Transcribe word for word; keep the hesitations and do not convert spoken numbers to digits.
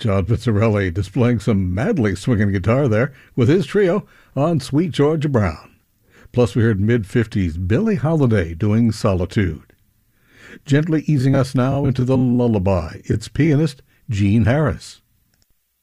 John Pizzarelli displaying some madly swinging guitar there with his trio on Sweet Georgia Brown. Plus we heard mid-fifties Billie Holiday doing Solitude. Gently easing us now into the lullaby, it's pianist Gene Harris.